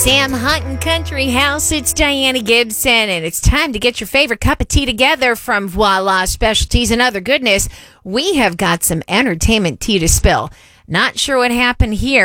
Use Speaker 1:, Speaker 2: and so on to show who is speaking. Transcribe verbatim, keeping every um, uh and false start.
Speaker 1: Sam Hunting Country House, it's Diana Gibson, and it's time to get your favorite cup of tea together from Voila Specialties and other goodness. We have got some entertainment tea to spill. Not sure what happened here.